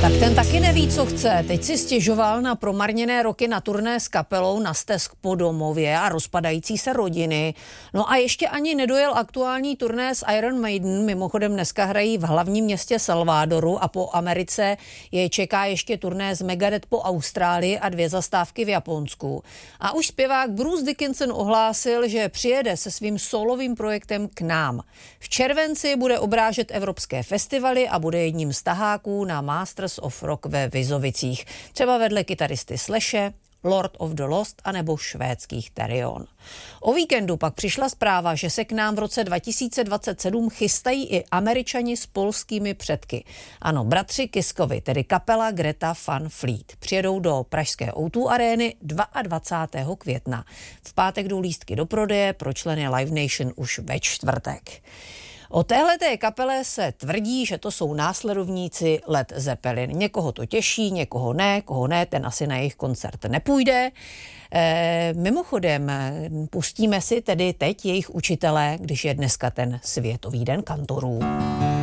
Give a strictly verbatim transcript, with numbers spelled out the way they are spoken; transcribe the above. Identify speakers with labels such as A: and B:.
A: Tak ten taky neví, co chce. Teď si stěžoval na promarněné roky na turné s kapelou na stesk po domově a rozpadající se rodiny. No a ještě ani nedojel aktuální turné s Iron Maiden. Mimochodem dneska hrají v hlavním městě Salvadoru a po Americe je čeká ještě turné s Megadeth po Austrálii a dvě zastávky v Japonsku. A už zpěvák Bruce Dickinson ohlásil, že přijede se svým solovým projektem k nám. V červenci bude obrážet evropské festivaly a bude jedním z taháků na Masters of Rock ve Vizovicích. Třeba vedle kytaristy Slashe, Lord of the Lost anebo švédských Therion. O víkendu pak přišla zpráva, že se k nám v roce dva tisíce dvacet sedm chystají i Američani s polskými předky. Ano, bratři Kiskovi, tedy kapela Greta Van Fleet. Přijedou do pražské ó dva arény dvacátého druhého května. V pátek jdou lístky do prodeje, pro členy Live Nation už ve čtvrtek. O téhleté kapele se tvrdí, že to jsou následovníci Led Zeppelin. Někoho to těší, někoho ne, koho ne, ten asi na jejich koncert nepůjde. E, mimochodem, pustíme si tedy teď jejich učitele, když je dneska ten Světový den kantorů.